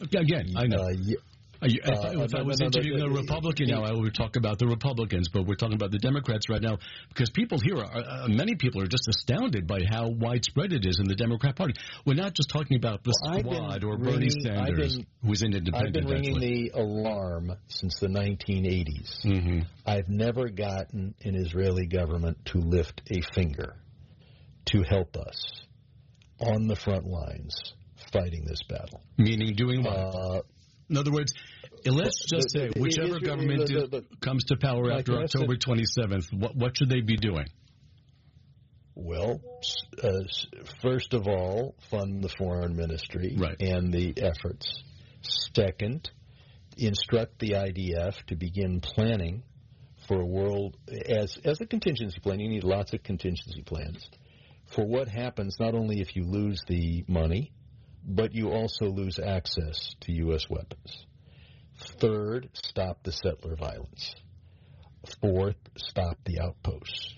again, I know. If I was interviewing a Republican now, I would talk about the Republicans, but we're talking about the Democrats right now because people here, many people are just astounded by how widespread it is in the Democrat Party. We're not just talking about the Squad or Bernie Sanders, who's an independent. I've been ringing the alarm since the 1980s. Mm-hmm. I've never gotten an Israeli government to lift a finger to help us on the front lines fighting this battle. Meaning doing what? In other words, let's just say whichever government comes to power after October 27th, what should they be doing? Well, first of all, fund the foreign ministry and the efforts. Second, instruct the IDF to begin planning for a world as a contingency plan. You need lots of contingency plans for what happens not only if you lose the money, but you also lose access to U.S. weapons. Third, stop the settler violence. Fourth, stop the outposts.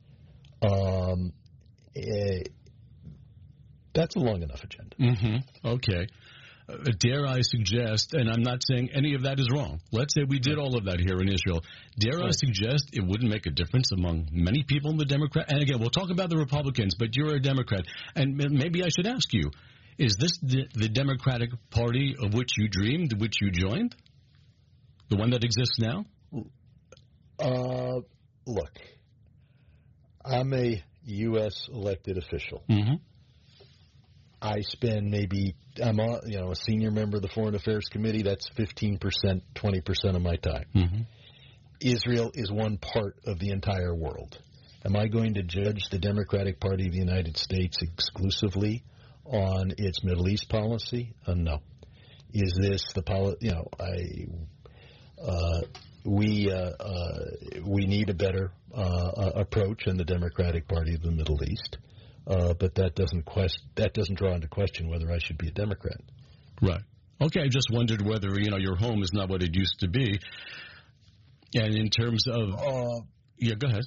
That's a long enough agenda. Mm-hmm. Okay. Dare I suggest, and I'm not saying any of that is wrong. Let's say we did all of that here in Israel. Dare I suggest it wouldn't make a difference among many people in the Democrat? And again, we'll talk about the Republicans, but you're a Democrat. And maybe I should ask you, is this the Democratic Party of which you dreamed, which you joined? The one that exists now? Look, I'm a U.S. elected official. Mm-hmm. I spend I'm a senior member of the Foreign Affairs Committee. That's 15%, 20% of my time. Mm-hmm. Israel is one part of the entire world. Am I going to judge the Democratic Party of the United States exclusively on its Middle East policy? No. Is this the policy? We need a better approach in the Democratic Party of the Middle East, but that doesn't draw into question whether I should be a Democrat. Right. Okay. I just wondered whether your home is not what it used to be, and in terms of go ahead.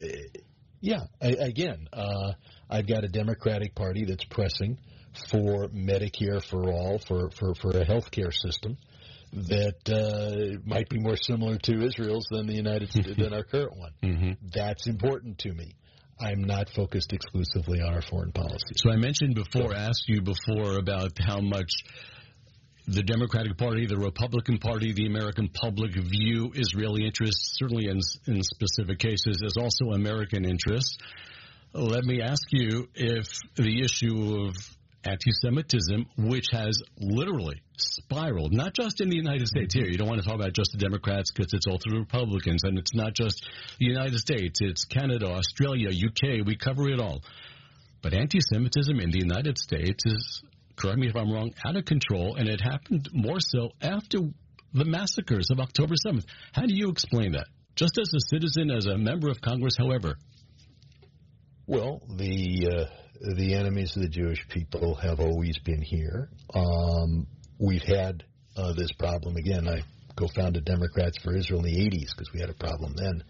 I've got a Democratic Party that's pressing for Medicare for all, for a health care system that might be more similar to Israel's than than our current one. Mm-hmm. That's important to me. I'm not focused exclusively on our foreign policy. So I asked you before about how much the Democratic Party, the Republican Party, the American public view Israeli interests, certainly in specific cases, as also American interests. Let me ask you if the issue of anti-Semitism, which has literally spiraled, not just in the United States here. You don't want to talk about just the Democrats because it's also the Republicans, and it's not just the United States. It's Canada, Australia, UK. We cover it all. But anti-Semitism in the United States is, correct me if I'm wrong, out of control, and it happened more so after the massacres of October 7th. How do you explain that? Just as a citizen, as a member of Congress, however. Well, the enemies of the Jewish people have always been here. We've had this problem. Again, I co-founded Democrats for Israel in the 80s because we had a problem then.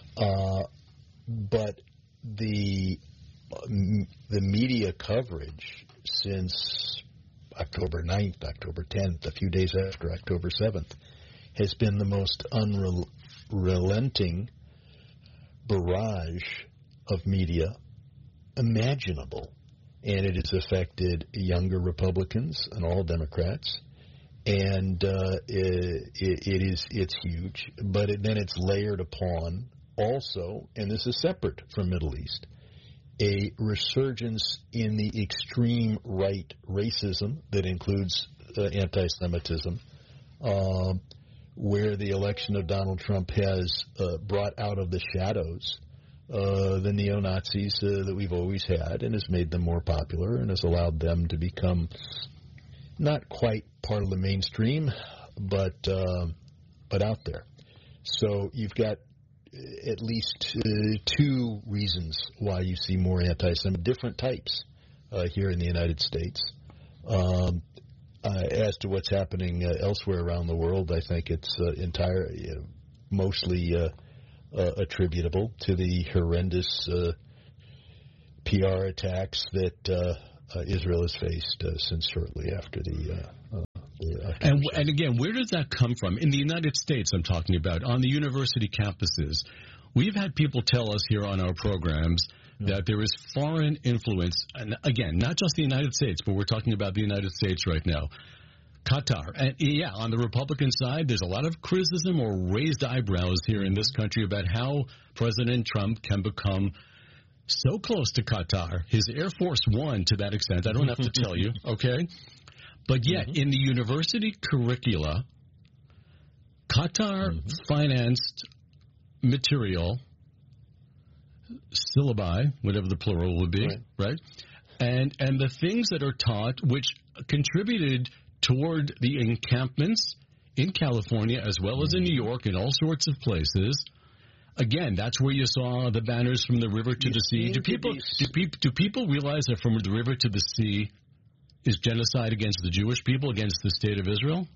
But the media coverage since October 9th, October 10th, a few days after October 7th, has been the most unrelenting barrage of media imaginable, and it has affected younger Republicans and all Democrats, and it's huge. But then it's layered upon also, and this is separate from Middle East, a resurgence in the extreme right racism that includes anti-Semitism, where the election of Donald Trump has brought out of the shadows the neo-Nazis that we've always had, and has made them more popular and has allowed them to become not quite part of the mainstream, but out there. So you've got at least two reasons why you see more anti-Semitic, different types here in the United States. As to what's happening elsewhere around the world, I think it's mostly attributable to the horrendous PR attacks that Israel has faced since shortly after the And again, where does that come from? In the United States, I'm talking about, on the university campuses. We've had people tell us here on our programs that there is foreign influence, and again, not just the United States, but we're talking about the United States right now. Qatar. And yeah, on the Republican side, there's a lot of criticism or raised eyebrows here in this country about how President Trump can become so close to Qatar. His Air Force One, to that extent, I don't have to tell you, okay? But yet, in the university curricula, Qatar financed material, syllabi, whatever the plural would be, right? And the things that are taught, which contributed toward the encampments in California as well as in New York and all sorts of places. Again, that's where you saw the banners from the river to the sea. Do people realize that from the river to the sea is genocide against the Jewish people, against the state of Israel?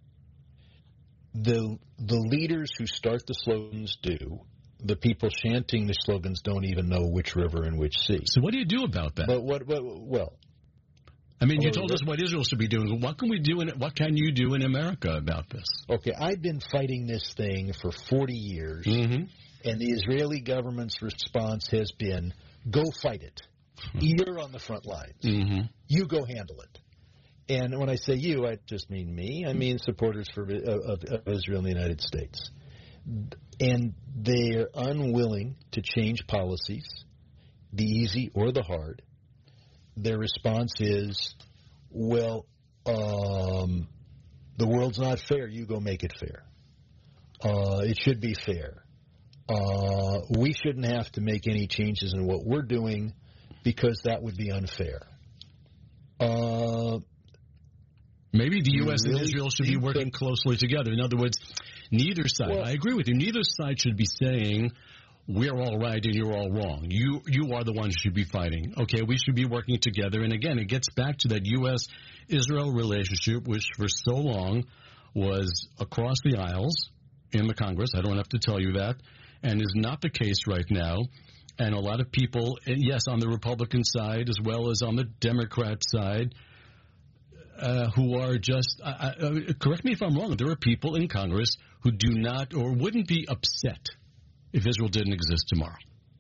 The leaders who start the slogans do. The people chanting the slogans don't even know which river and which sea. So what do you do about that? But I mean, you told us what Israel should be doing. What can we do? What can you do in America about this? Okay, I've been fighting this thing for 40 years, and the Israeli government's response has been, go fight it. You're on the front lines. You go handle it. And when I say you, I just mean me. I mean supporters of Israel in the United States. And they're unwilling to change policies, the easy or the hard. Their response is, well, the world's not fair. You go make it fair. It should be fair. We shouldn't have to make any changes in what we're doing because that would be unfair. Maybe the U.S. and Israel should be working closely together. In other words, neither side, I agree with you, neither side should be saying, we're all right and you're all wrong. You are the ones who should be fighting. Okay, we should be working together. And again, it gets back to that U.S.-Israel relationship, which for so long was across the aisles in the Congress. I don't have to tell you that. And is not the case right now. And a lot of people, yes, on the Republican side as well as on the Democrat side, who are just, correct me if I'm wrong, there are people in Congress who do not or wouldn't be upset if Israel didn't exist tomorrow.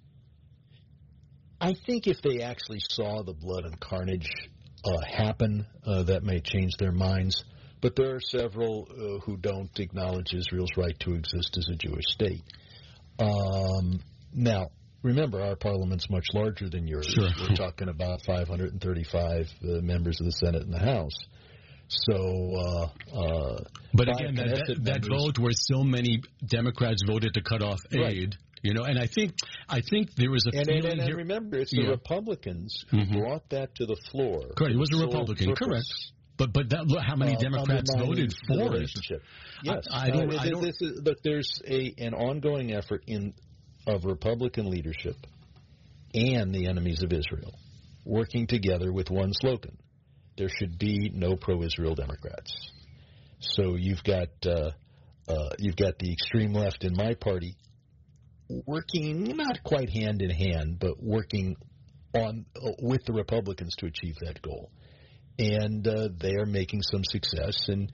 I think if they actually saw the blood and carnage happen, that may change their minds. But there are several who don't acknowledge Israel's right to exist as a Jewish state. Now, remember, our parliament's much larger than yours. Sure. We're talking about 535 members of the Senate and the House. So, but again, that vote where so many Democrats voted to cut off aid, you know, and I think there was a feeling here. And remember, it's the Republicans who brought that to the floor. Correct, it was a Republican, correct. But how many Democrats voted for it? Yes, look, there's an ongoing effort of Republican leadership and the enemies of Israel working together with one slogan: there should be no pro-Israel Democrats. So you've got the extreme left in my party working not quite hand in hand, but working with the Republicans to achieve that goal. And they are making some success. And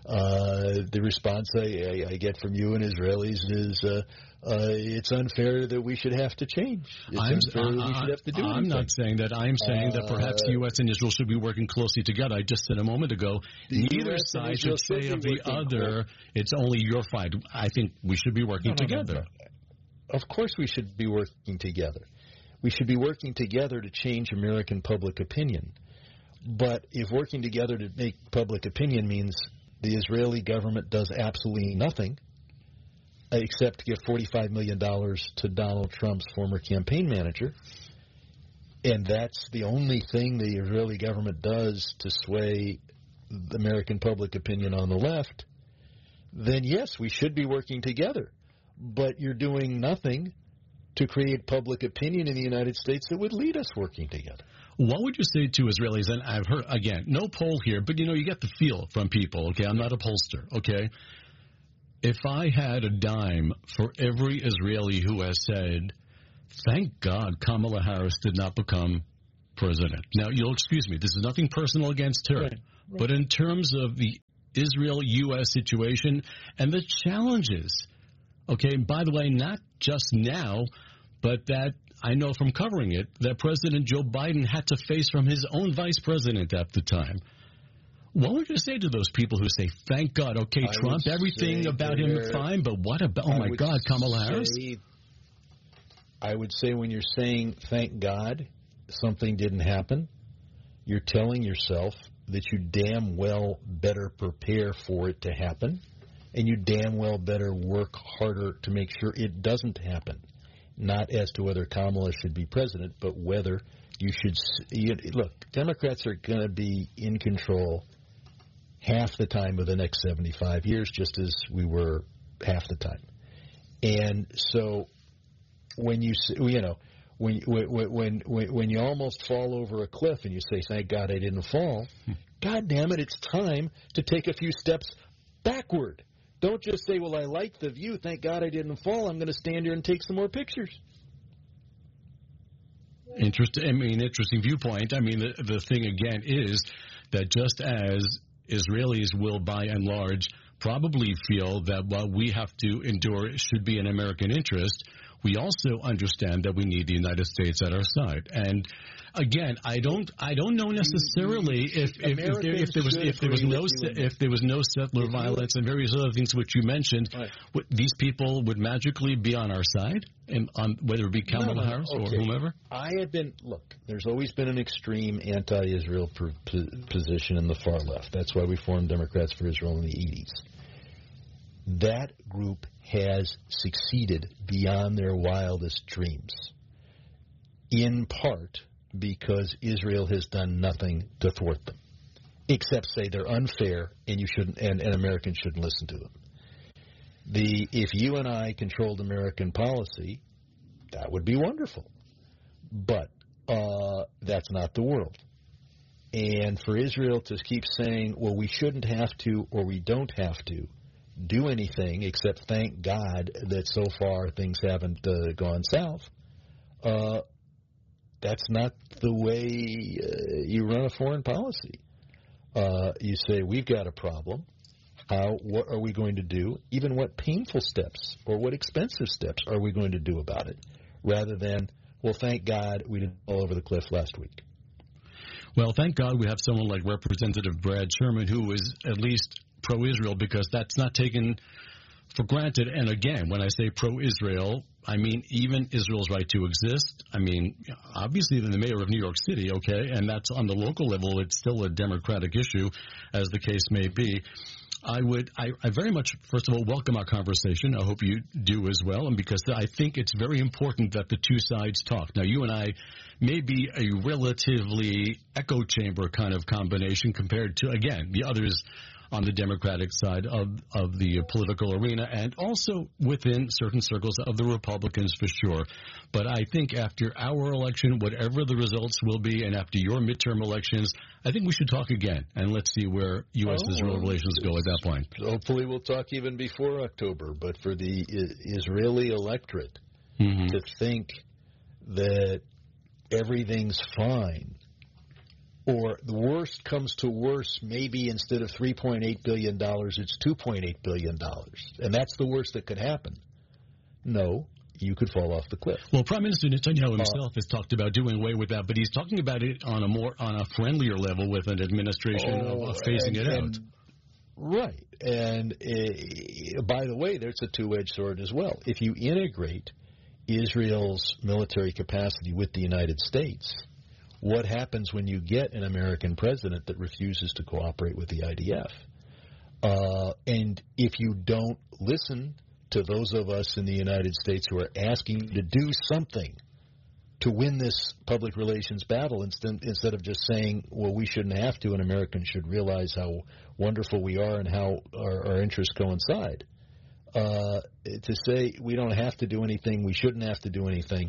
the response I get from you and Israelis is it's unfair that we should have to change. It's unfair that we should have to do anything. I'm not saying that. I'm saying that perhaps the U.S. and Israel should be working closely together. I just said a moment ago, neither side should say of the other, it's only your fight. I think we should be working together. No. Of course we should be working together. We should be working together to change American public opinion. But if working together to make public opinion means the Israeli government does absolutely nothing except give $45 million to Donald Trump's former campaign manager, and that's the only thing the Israeli government does to sway American public opinion on the left, then yes, we should be working together. But you're doing nothing to create public opinion in the United States that would lead us working together. What would you say to Israelis? And I've heard, again, no poll here, but, you know, you get the feel from people, okay? I'm not a pollster, okay? If I had a dime for every Israeli who has said, thank God Kamala Harris did not become president. Now, you'll excuse me, this is nothing personal against her. Right. But in terms of the Israel-U.S. situation and the challenges. Okay, and by the way, not just now, but that I know from covering it, that President Joe Biden had to face from his own vice president at the time. What would you say to those people who say, thank God, okay, Trump, everything about him fine, but what about, oh my God, Kamala Harris? I would say when you're saying, thank God, something didn't happen, you're telling yourself that you damn well better prepare for it to happen, and you damn well better work harder to make sure it doesn't happen. Not as to whether Kamala should be president, but whether you should look, Democrats are going to be in control half the time of the next 75 years, just as we were half the time. And so when you when you almost fall over a cliff and you say, thank God I didn't fall, God damn it, it's time to take a few steps backward. Don't just say, well, I like the view, thank God I didn't fall, I'm going to stand here and take some more pictures. Interesting viewpoint. I mean, the thing again is that just as Israelis will, by and large, probably feel that what we have to endure should be in American interest, we also understand that we need the United States at our side. And again, I don't know necessarily if there was no settler violence and various other things which you mentioned, these people would magically be on our side, and on whether it be Kamala Harris or whomever. There's always been an extreme anti-Israel position in the far left. That's why we formed Democrats for Israel in the 80s. That group has succeeded beyond their wildest dreams, in part because Israel has done nothing to thwart them, except say they're unfair and you shouldn't, and Americans shouldn't listen to them. If you and I controlled American policy, that would be wonderful, but that's not the world. And for Israel to keep saying, well, we shouldn't have to, or we don't have to do anything except thank God that so far things haven't gone south, that's not the way you run a foreign policy. You say, we've got a problem. What are we going to do? Even what painful steps or what expensive steps are we going to do about it? Rather than, well, thank God we didn't fall over the cliff last week. Well, thank God we have someone like Representative Brad Sherman who is at least pro-Israel, because that's not taken for granted. And again, when I say pro-Israel, I mean even Israel's right to exist. I mean, obviously the mayor of New York City, okay, and that's on the local level. It's still a Democratic issue, as the case may be. I very much, first of all, welcome our conversation. I hope you do as well, and because I think it's very important that the two sides talk. Now, you and I may be a relatively echo chamber kind of combination compared to, again, the others on the Democratic side of the political arena, and also within certain circles of the Republicans for sure. But I think after our election, whatever the results will be, and after your midterm elections, I think we should talk again, and let's see where U.S.-Israel relations go at that point. Hopefully we'll talk even before October, but for the Israeli electorate to think that everything's fine, or the worst comes to worst, maybe instead of $3.8 billion, it's $2.8 billion. And that's the worst that could happen. No, you could fall off the cliff. Well, Prime Minister Netanyahu himself has talked about doing away with that, but he's talking about it on a friendlier level with an administration of phasing it out. Right. And by the way, there's a two-edged sword as well. If you integrate Israel's military capacity with the United States, what happens when you get an American president that refuses to cooperate with the IDF? And if you don't listen to those of us in the United States who are asking you to do something to win this public relations battle, instead of just saying, well, we shouldn't have to, and Americans should realize how wonderful we are and how our interests coincide, to say we don't have to do anything, we shouldn't have to do anything,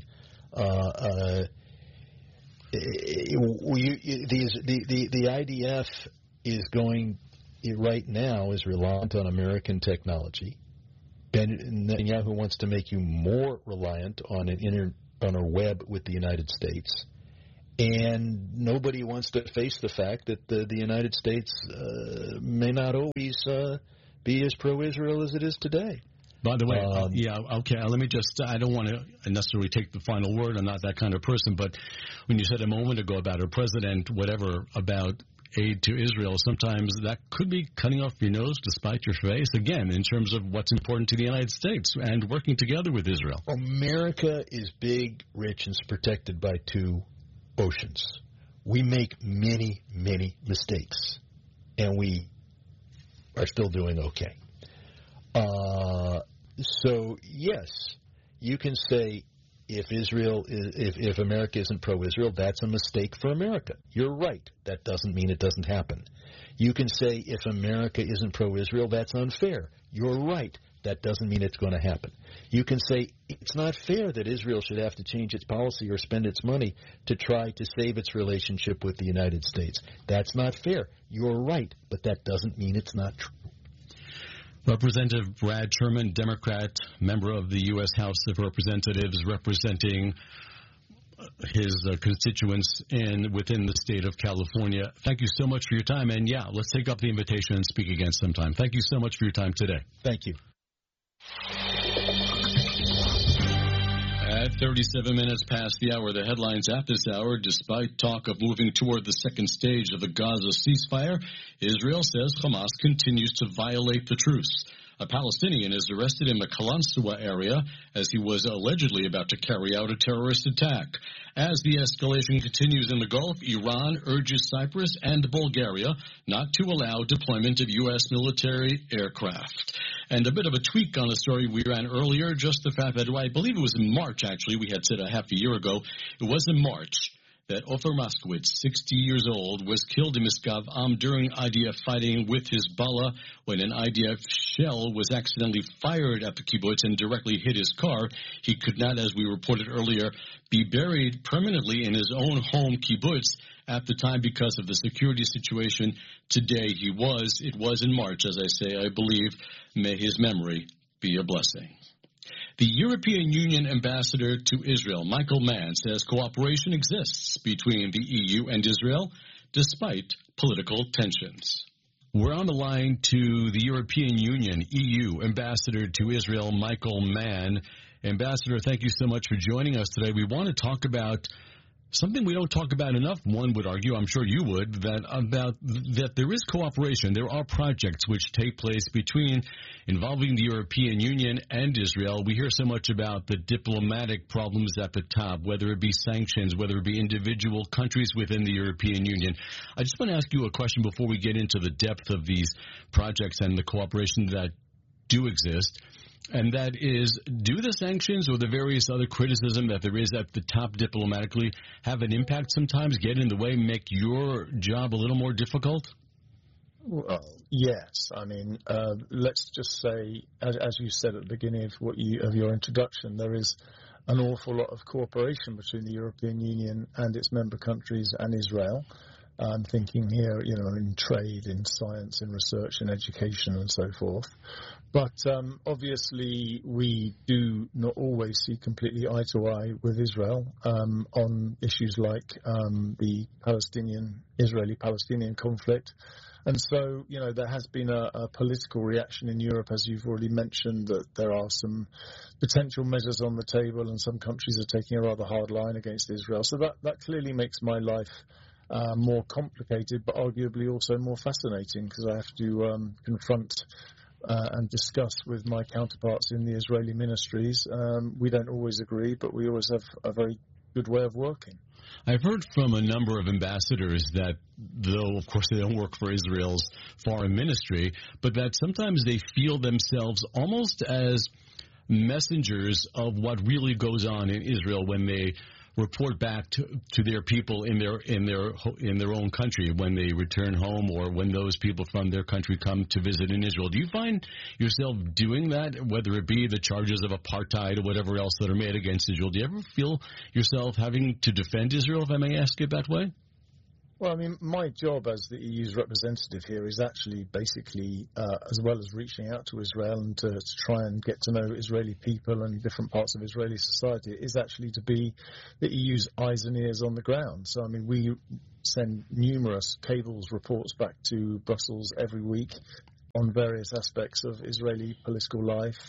the IDF is going right now is reliant on American technology. Netanyahu wants to make you more reliant on a web with the United States, And nobody wants to face the fact that the United States may not always be as pro-Israel as it is today. By the way, let me just, I don't want to necessarily take the final word. I'm not that kind of person. But when you said a moment ago about a president, whatever, about aid to Israel, sometimes that could be cutting off your nose to spite your face, again, in terms of what's important to the United States and working together with Israel. America is big, rich, and is protected by two oceans. We make many, many mistakes, and we are still doing okay. So, yes, you can say if America isn't pro-Israel, that's a mistake for America. You're right. That doesn't mean it doesn't happen. You can say if America isn't pro-Israel, that's unfair. You're right. That doesn't mean it's going to happen. You can say it's not fair that Israel should have to change its policy or spend its money to try to save its relationship with the United States. That's not fair. You're right, but that doesn't mean it's not true. Representative Brad Sherman, Democrat, member of the U.S. House of Representatives, representing his constituents within the state of California. Thank you so much for your time. And, let's take up the invitation and speak again sometime. Thank you so much for your time today. Thank you. At 37 minutes past the hour, the headlines at this hour: despite talk of moving toward the second stage of the Gaza ceasefire, Israel says Hamas continues to violate the truce. A Palestinian is arrested in the Kalansawa area as he was allegedly about to carry out a terrorist attack. As the escalation continues in the Gulf, Iran urges Cyprus and Bulgaria not to allow deployment of U.S. military aircraft. And a bit of a tweak on a story we ran earlier, just the fact that, I believe it was in March, actually, we had said a half a year ago, it was in March that Ofer Moskowitz, 60 years old, was killed in Miskav Am during IDF fighting with Hezbollah when an IDF shell was accidentally fired at the kibbutz and directly hit his car. He could not, as we reported earlier, be buried permanently in his own home kibbutz at the time because of the security situation. Today it was in March, as I say, I believe. May his memory be a blessing. The European Union ambassador to Israel, Michael Mann, says cooperation exists between the EU and Israel despite political tensions. We're on the line to the European Union, EU ambassador to Israel, Michael Mann. Ambassador, thank you so much for joining us today. We want to talk about something we don't talk about enough. One would argue, I'm sure you would, that there is cooperation. There are projects which take place involving the European Union and Israel. We hear so much about the diplomatic problems at the top, whether it be sanctions, whether it be individual countries within the European Union. I just want to ask you a question before we get into the depth of these projects and the cooperation that do exist. And that is, do the sanctions or the various other criticism that there is at the top diplomatically have an impact sometimes, get in the way, make your job a little more difficult? Well, yes. I mean, let's just say, as you said at the beginning of your introduction, there is an awful lot of cooperation between the European Union and its member countries and Israel. I'm thinking here, in trade, in science, in research, in education, and so forth. But obviously, we do not always see completely eye to eye with Israel on issues like the Israeli-Palestinian conflict. And so, there has been a political reaction in Europe, as you've already mentioned, that there are some potential measures on the table, and some countries are taking a rather hard line against Israel. So that clearly makes my life more complicated, but arguably also more fascinating, because I have to confront and discuss with my counterparts in the Israeli ministries. We don't always agree, but we always have a very good way of working. I've heard from a number of ambassadors that, though, of course, they don't work for Israel's foreign ministry, but that sometimes they feel themselves almost as messengers of what really goes on in Israel when they report back to their people in their own country when they return home, or when those people from their country come to visit in Israel. Do you find yourself doing that, whether it be the charges of apartheid or whatever else that are made against Israel? Do you ever feel yourself having to defend Israel, if I may ask it that way? Well, I mean, my job as the EU's representative here is actually basically, as well as reaching out to Israel and to try and get to know Israeli people and different parts of Israeli society, is actually to be the EU's eyes and ears on the ground. So, I mean, we send numerous cables reports back to Brussels every week on various aspects of Israeli political life,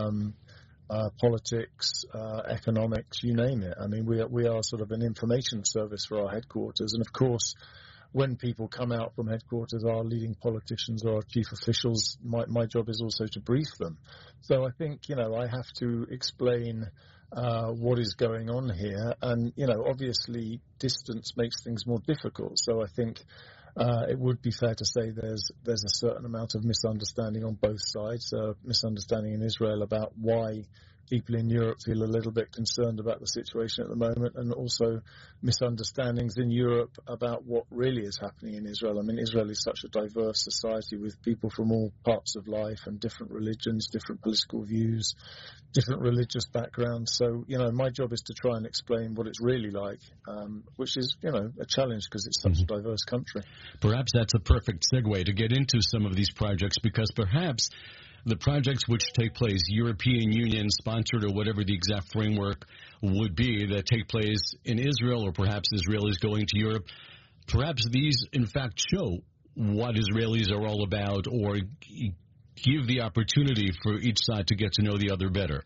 politics, economics, you name it. I mean, we are sort of an information service for our headquarters. And, of course, when people come out from headquarters, our leading politicians or our chief officials, my job is also to brief them. So I think, I have to explain what is going on here. And, obviously distance makes things more difficult. So I think it would be fair to say there's a certain amount of misunderstanding on both sides, misunderstanding in Israel about why people in Europe feel a little bit concerned about the situation at the moment, and also misunderstandings in Europe about what really is happening in Israel. I mean, Israel is such a diverse society with people from all parts of life and different religions, different political views, different religious backgrounds. So, my job is to try and explain what it's really like, which is, a challenge because it's such a diverse country. Perhaps that's a perfect segue to get into some of these projects, because perhaps the projects which take place, European Union sponsored or whatever the exact framework would be, that take place in Israel, or perhaps Israelis going to Europe, perhaps these in fact show what Israelis are all about, or give the opportunity for each side to get to know the other better.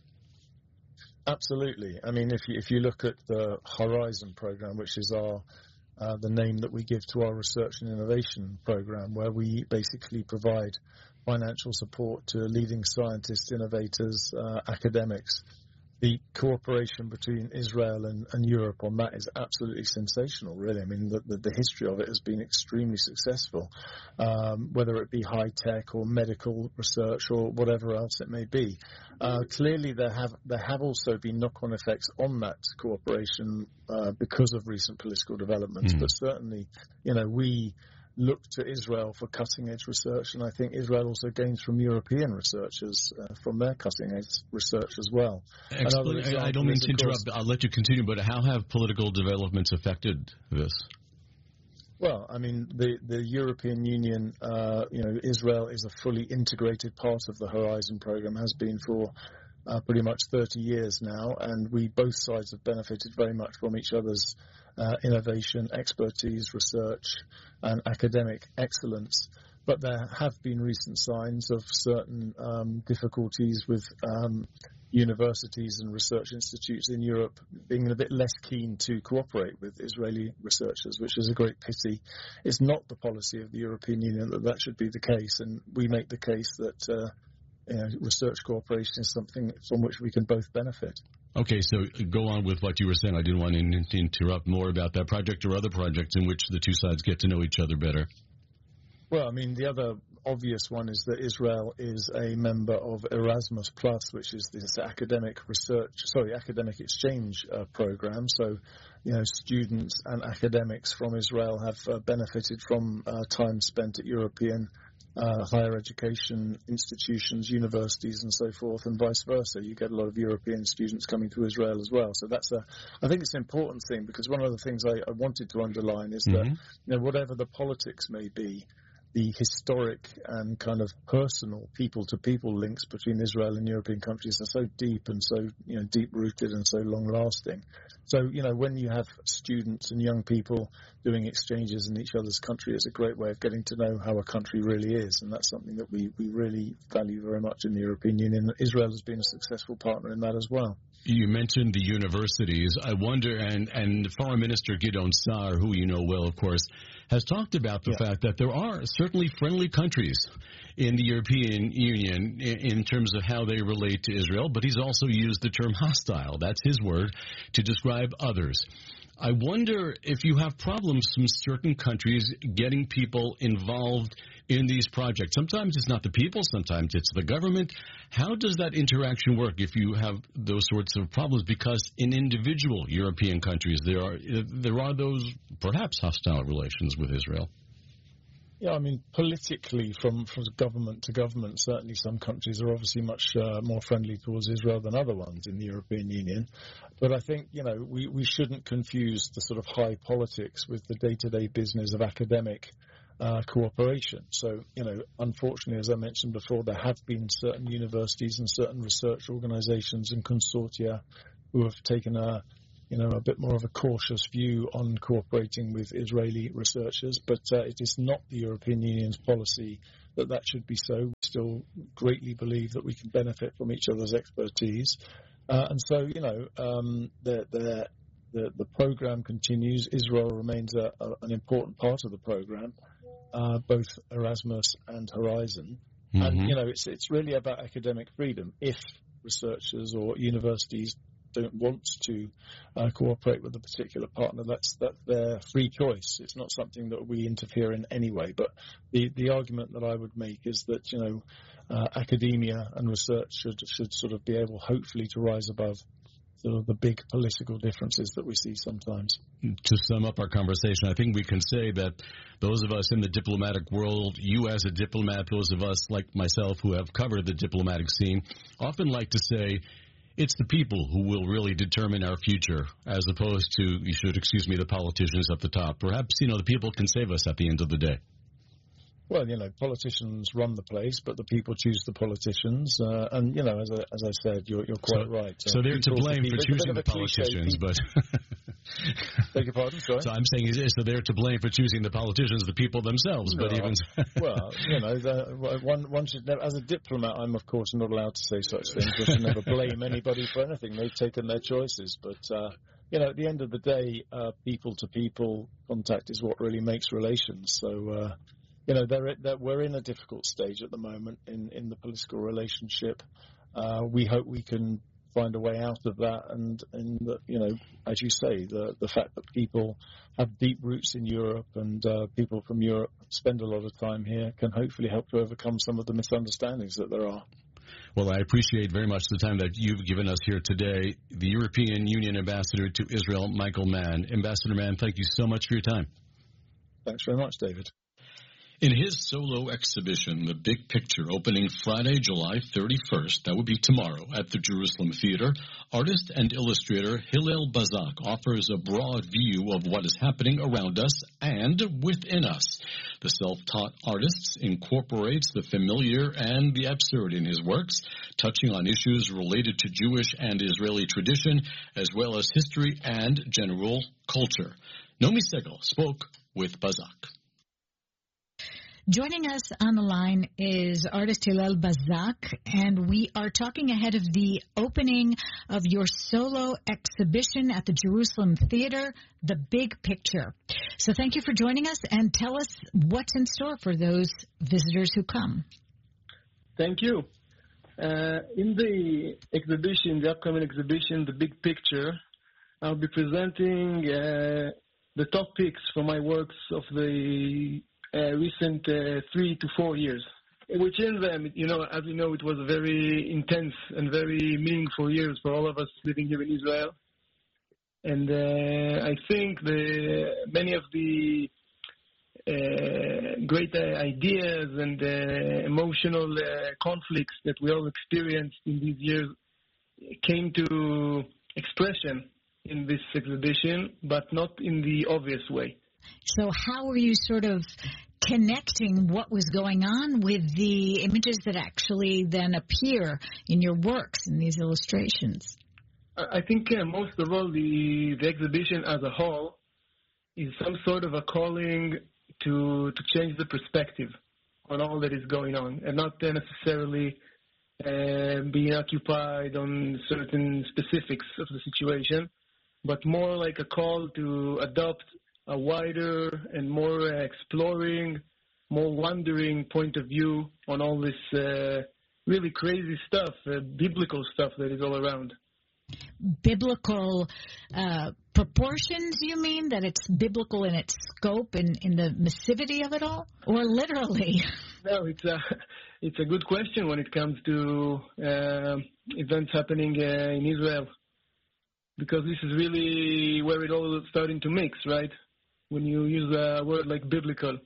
Absolutely. I mean, if you look at the Horizon program, which is the name that we give to our research and innovation program, where we basically provide financial support to leading scientists, innovators, academics. The cooperation between Israel and Europe on that is absolutely sensational, really. I mean, the history of it has been extremely successful, whether it be high-tech or medical research or whatever else it may be. Clearly, there have also been knock-on effects on that cooperation because of recent political developments. But certainly, we look to Israel for cutting-edge research, and I think Israel also gains from European researchers from their cutting-edge research as well. I don't mean to interrupt. I'll let you continue, but how have political developments affected this? Well, I mean, the European Union, Israel is a fully integrated part of the Horizon program, has been for pretty much 30 years now, and both sides have benefited very much from each other's innovation, expertise, research, and academic excellence. But there have been recent signs of certain difficulties with universities and research institutes in Europe being a bit less keen to cooperate with Israeli researchers, which is a great pity. It's not the policy of the European Union that should be the case, and we make the case that research cooperation is something from which we can both benefit. Okay, so go on with what you were saying. I didn't want to interrupt more about that project or other projects in which the two sides get to know each other better. Well, I mean, the other obvious one is that Israel is a member of Erasmus Plus, which is this academic exchange program. So, students and academics from Israel have benefited from time spent at European higher education institutions, universities, and so forth, and vice versa. You get a lot of European students coming to Israel as well. So I think it's an important thing, because one of the things I wanted to underline is that, whatever the politics may be, the historic and kind of personal people-to-people links between Israel and European countries are so deep and so deep-rooted and so long-lasting. So, when you have students and young people doing exchanges in each other's country, it's a great way of getting to know how a country really is, and that's something that we really value very much in the European Union. Israel has been a successful partner in that as well. You mentioned the universities. I wonder, and Foreign Minister Gideon Sa'ar, who you know well, of course, has talked about the fact that there are certainly friendly countries in the European Union in terms of how they relate to Israel, but he's also used the term hostile, that's his word, to describe others. I wonder if you have problems from certain countries getting people involved in these projects. Sometimes it's not the people, sometimes it's the government. How does that interaction work if you have those sorts of problems? Because in individual European countries, there are those perhaps hostile relations with Israel. Yeah, I mean, politically, from government to government, certainly some countries are obviously much more friendly towards Israel than other ones in the European Union. But I think, we shouldn't confuse the sort of high politics with the day-to-day business of academic cooperation. So, unfortunately, as I mentioned before, there have been certain universities and certain research organizations and consortia who have taken a bit more of a cautious view on cooperating with Israeli researchers, but it is not the European Union's policy that should be so. We still greatly believe that we can benefit from each other's expertise. And so, the program continues. Israel remains an important part of the program, both Erasmus and Horizon. Mm-hmm. And, it's really about academic freedom. If researchers or universities don't want to cooperate with a particular partner, that's their free choice. It's not something that we interfere in anyway. But the argument that I would make is that academia and research should sort of be able, hopefully, to rise above sort of the big political differences that we see sometimes. To sum up our conversation, I think we can say that those of us in the diplomatic world, you as a diplomat, those of us like myself who have covered the diplomatic scene, often like to say, it's the people who will really determine our future, as opposed to, you should excuse me, the politicians at the top. Perhaps, the people can save us at the end of the day. Well, politicians run the place, but the people choose the politicians. And, as I said, you're quite right. So they're to blame for choosing the politicians, but... Beg your pardon, sorry? So I'm saying, so they're to blame for choosing the politicians, the people themselves, no, but even... Well, one should never... As a diplomat, I'm, of course, not allowed to say such things. I should never blame anybody for anything. They've taken their choices, but... at the end of the day, people-to-people contact is what really makes relations. So... we're in a difficult stage at the moment in the political relationship. We hope we can find a way out of that, and as you say, the fact that people have deep roots in Europe and people from Europe spend a lot of time here can hopefully help to overcome some of the misunderstandings that there are. Well, I appreciate very much the time that you've given us here today. The European Union Ambassador to Israel, Michael Mann. Ambassador Mann, thank you so much for your time. Thanks very much, David. In his solo exhibition, The Big Picture, opening Friday, July 31st, that would be tomorrow, at the Jerusalem Theater, artist and illustrator Hillel Bazak offers a broad view of what is happening around us and within us. The self-taught artist incorporates the familiar and the absurd in his works, touching on issues related to Jewish and Israeli tradition, as well as history and general culture. Nomi Segal spoke with Bazak. Joining us on the line is artist Hillel Bazak, and we are talking ahead of the opening of your solo exhibition at the Jerusalem Theater, The Big Picture. So thank you for joining us, and tell us what's in store for those visitors who come. Thank you. In the exhibition, the upcoming exhibition, The Big Picture, I'll be presenting the top picks for my works of the recent 3 to 4 years, which in them, as you know, it was a very intense and very meaningful years for all of us living here in Israel. And I think many of the great ideas and emotional conflicts that we all experienced in these years came to expression in this exhibition, but not in the obvious way. So how were you sort of connecting what was going on with the images that actually then appear in your works, in these illustrations? I think most of all, the exhibition as a whole is some sort of a calling to change the perspective on all that is going on, and not necessarily being occupied on certain specifics of the situation, but more like a call to adopt a wider and more exploring, more wondering point of view on all this really crazy stuff, biblical stuff that is all around. Biblical proportions, you mean? That it's biblical in its scope and in the massivity of it all? Or literally? No, it's a good question when it comes to events happening in Israel, because this is really where it all is starting to mix, right? When you use a word like biblical.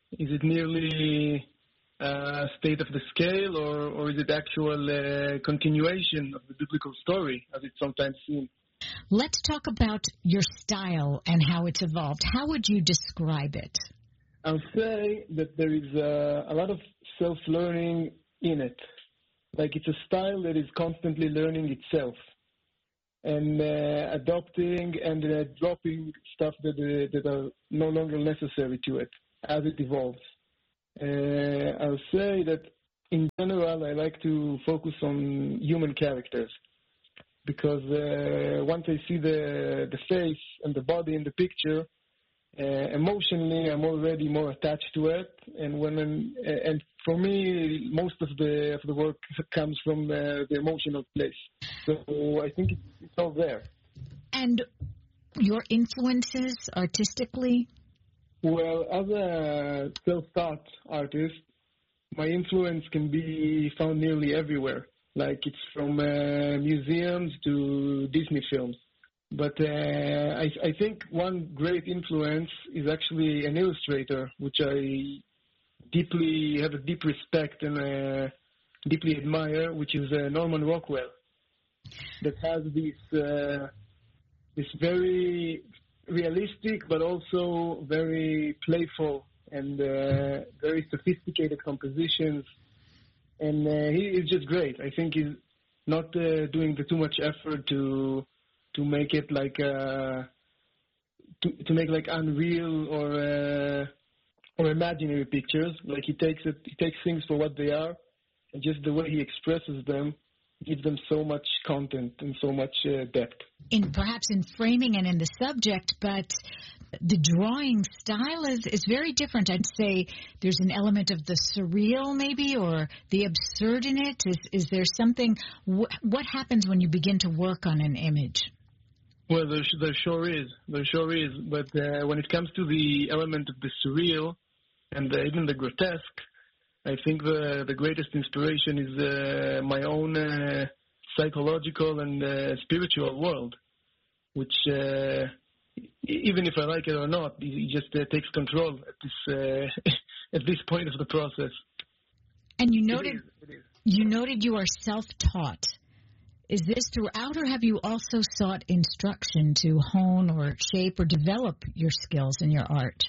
Is it merely state of the scale, or is it actual continuation of the biblical story, as it's sometimes seen? Let's talk about your style and how it's evolved. How would you describe it? I'll say that there is a lot of self-learning in it. Like, it's a style that is constantly learning itself and adopting and dropping stuff that are no longer necessary to it as it evolves. I'll say that in general, I like to focus on human characters, because once I see the face and the body in the picture, emotionally I'm already more attached to it, and for me most of the work comes from the emotional place. So I think it's all there. And your influences artistically? Well, as a self-taught artist, my influence can be found nearly everywhere. Like, it's from museums to Disney films. But I think one great influence is actually an illustrator, which I have a deep respect and deeply admire, which is Norman Rockwell, that has this very realistic but also very playful and very sophisticated compositions. And he is just great. I think he's not doing too much effort to make it like to make like unreal or imaginary pictures. Like, he takes things for what they are, and just the way he expresses them gives them so much content and so much depth. Perhaps in framing and in the subject, but the drawing style is very different. I'd say there's an element of the surreal maybe, or the absurd in it. Is there something, what happens when you begin to work on an image? Well, there sure is. But when it comes to the element of the surreal and even the grotesque, I think the greatest inspiration is my own psychological and spiritual world, which even if I like it or not, it just takes control at this point of the process. And you noted it is. You noted you are self-taught. Is this throughout, or have you also sought instruction to hone or shape or develop your skills in your art?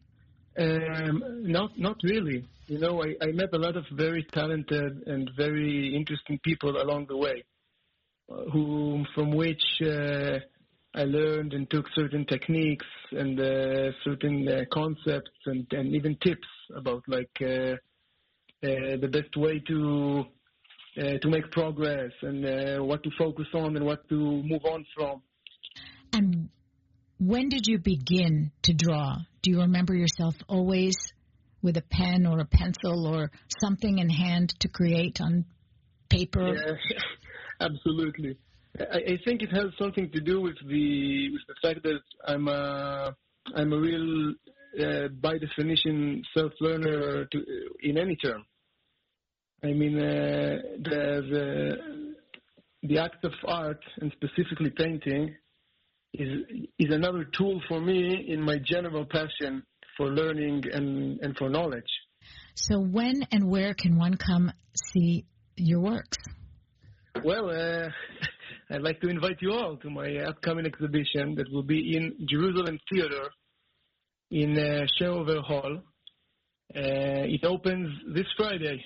Not really. You know, I met a lot of very talented and very interesting people along the way, from which I learned and took certain techniques and certain concepts and even tips about the best way to make progress and what to focus on and what to move on from. And when did you begin to draw? Do you remember yourself always with a pen or a pencil or something in hand to create on paper? Yeah, absolutely. I think it has something to do with the fact that I'm a real, by definition, self-learner in any term. I mean, the act of art, and specifically painting, is another tool for me in my general passion for learning and for knowledge. So when and where can one come see your works? Well, I'd like to invite you all to my upcoming exhibition that will be in Jerusalem Theater in Sherover Hall. It opens this Friday,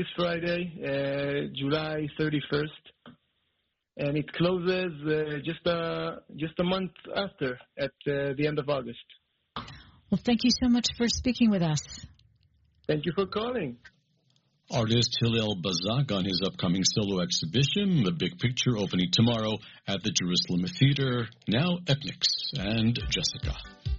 July 31st, and it closes just a month after, at the end of August. Well, thank you so much for speaking with us. Thank you for calling. Artist Hillel Bazak on his upcoming solo exhibition, The Big Picture, opening tomorrow at the Jerusalem Theater. Now, Ethnics and Jessica.